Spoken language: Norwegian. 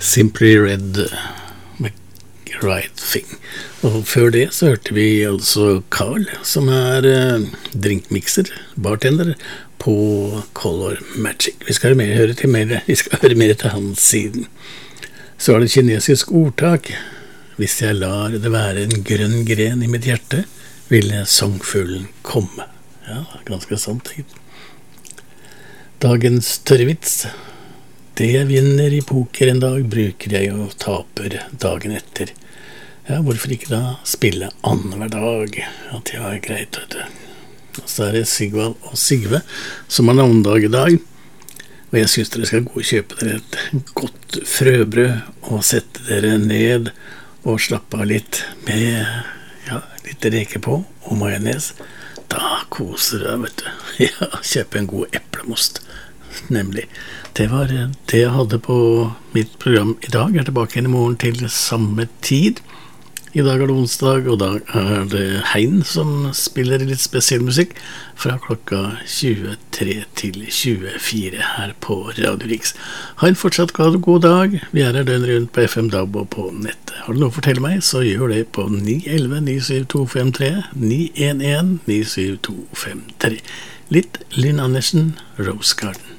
Simply Red med Right Thing. Og før det så hørte vi altså Carl, som drinkmixer, bartender på Color Magic. Vi skal høre mer til hans siden. Så det kinesisk ordtak: hvis jeg lar det være en grønn gren i mitt hjerte, vil sangfuglen komme. Ja, ganske sant. Dagens tørrevits: det jeg vinner i poker en dag, bruker jeg og taper dagen etter. Ja, hvorfor ikke da spille annenhver dag? Ja, det var greit, vet du. Og så det Sigvald og Sigve som har navnedag i dag. Og jeg synes dere skal gå og kjøpe dere et godt frøbrød og sette dere ned og slappe av litt med litt reke på og majones. Da koser dere, vet du. Ja, kjøpe en god eplemost. Nemlig. Det var det jeg hadde på mitt program i dag. Jeg tilbake igjen i morgen til samme tid. I dag det onsdag, og da det Hein som spiller litt spesiell musikk fra klokka 23 til 24 her på Radio Riks. Ha en fortsatt god dag. Vi her døgnet rundt på FM DAB og på nettet. Har du noe å fortelle meg, så gjør det på 911-97253, 911-97253. Litt Lynn Andersen, Rose Garden.